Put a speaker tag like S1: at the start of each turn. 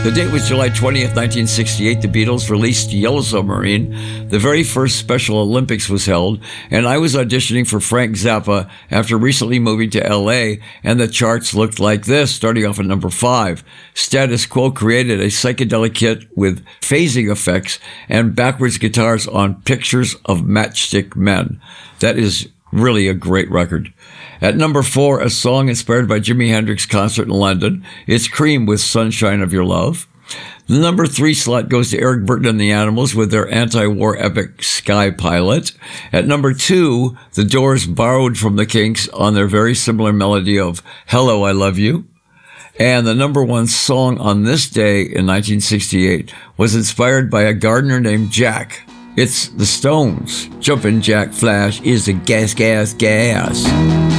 S1: The date was July 20th, 1968. The Beatles released Yellow Submarine. The very first Special Olympics was held, and I was auditioning for Frank Zappa after recently moving to LA, and the charts looked like this, starting off at number 5. Status Quo created a psychedelic hit with phasing effects and backwards guitars on Pictures of Matchstick Men. That is really a great record. At number 4, a song inspired by Jimi Hendrix's concert in London. It's Cream with Sunshine of Your Love. The number 3 slot goes to Eric Burton and the Animals with their anti-war epic Sky Pilot. At number 2, The Doors borrowed from the Kinks on their very similar melody of Hello, I Love You. And the number 1 song on this day in 1968 was inspired by a gardener named Jack. It's the Stones. Jumpin' Jack Flash is the gas, gas, gas.